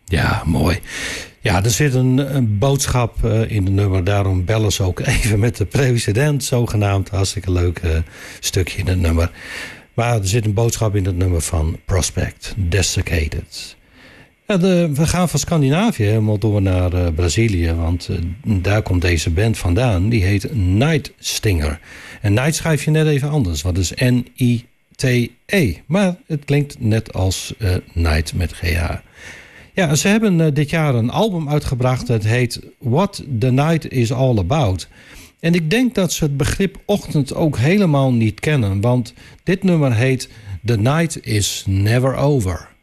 Ja, mooi. Ja, er zit een boodschap in het nummer. Daarom bellen ze ook even met de president, zogenaamd. Hartstikke leuk stukje in het nummer. Maar er zit een boodschap in het nummer van Prospect, Desiccated. Ja, we gaan van Scandinavië helemaal door naar Brazilië. Want daar komt deze band vandaan. Die heet Night Stinger. En Night schrijf je net even anders. Wat is N-I-T-E. Maar het klinkt net als Night met GH. Ja, ze hebben dit jaar een album uitgebracht. Het heet What the Night is All About. En ik denk dat ze het begrip ochtend ook helemaal niet kennen. Want dit nummer heet The Night is Never Over.